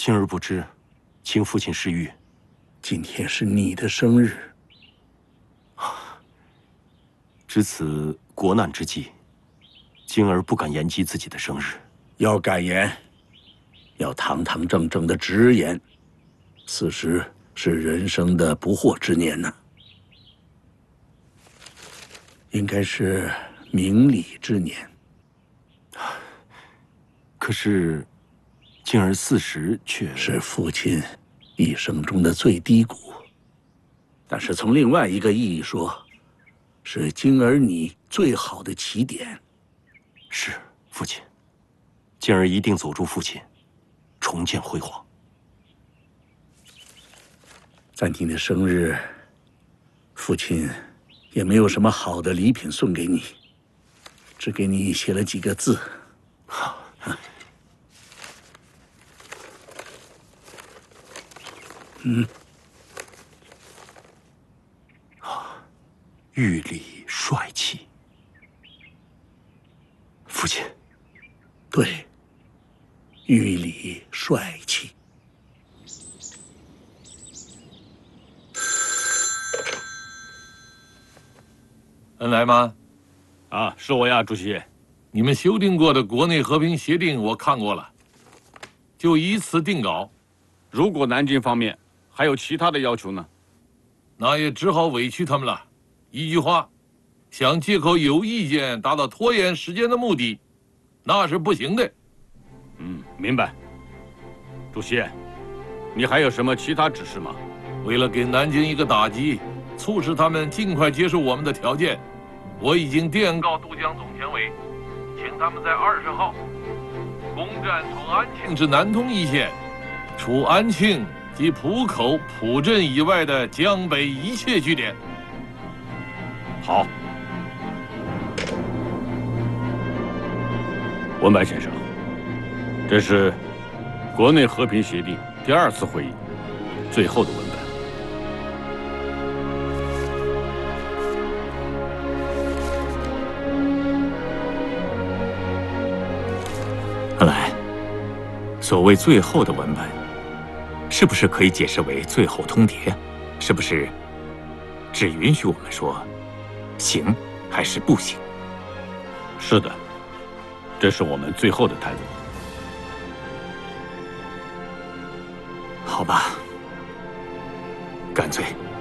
静儿不知，请父亲示谕。 今天是你的生日， 值此国难之际，静儿不敢言及自己的生日。 要敢言，要堂堂正正的直言。40是人生的不惑之年呐，应该是明理之年。 可是，静儿40却是父亲一生中的最低谷。但是从另外一个意义说，是静儿你最好的起点。 是父亲，静儿一定走出父亲，重见辉煌。 在你的生日，父亲也没有什么好的礼品送给你，只给你写了几个字。 玉里帅气。父亲， 对，玉里帅气。 恩来吗？ 啊，是我呀，主席。 你们修订过的国内和平协定我看过了，就依此定稿。 如果南京方面还有其他的要求呢？ 那也只好委屈他们了。一句话，想借口有意见达到拖延时间的目的，那是不行的。 明白。主席，你还有什么其他指示吗？ 为了给南京一个打击，促使他们尽快接受我们的条件，我已经电告渡江总前委，请他们在20号攻占从安庆至南通一线，除安庆及浦口、浦镇以外的江北一切据点。 好。文白先生，这是国内和平协定第2次会议最后的文本。 恩来，所谓最后的文本，是不是可以解释为最后通牒？是不是只允许我们说行还是不行？ 是的，这是我们最后的态度。 好吧，干脆